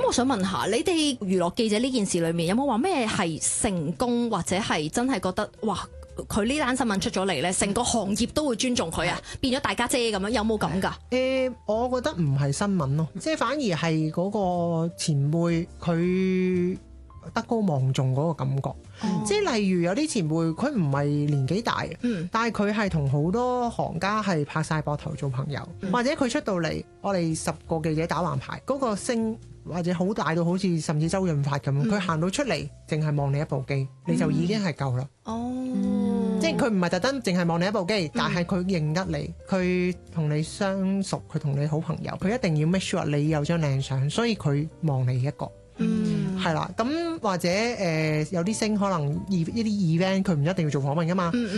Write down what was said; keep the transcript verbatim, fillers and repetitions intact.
我想問下，你哋娛樂記者呢件事裏面有冇話咩係成功，或者係真係覺得哇佢呢單新聞出咗嚟咧，成個行業都會尊重佢啊，變咗大家姐咁樣，有冇咁㗎？ 誒、呃，我覺得唔係新聞咯，即係反而係嗰個前輩佢德高望重嗰個感覺。哦、即係例如有啲前輩佢唔係年紀大，嗯、但係佢係同好多行家係拍晒膊頭做朋友，嗯、或者佢出到嚟，我哋十個記者打橫排，嗰、嗰個聲或者好大到好似甚至周潤發咁，佢行、嗯、到出嚟，淨係望你一部機，嗯、你就已經係夠啦。哦，即係佢唔係特登淨係望你一部機，嗯、但係佢認得你，佢同你相熟，佢同你好朋友，佢一定要 make sure 你有張靚相，所以佢望你一個。嗯，係啦，咁或者誒、呃、有啲星可能呢啲 event 佢唔一定要做訪問噶嘛。嗯嗯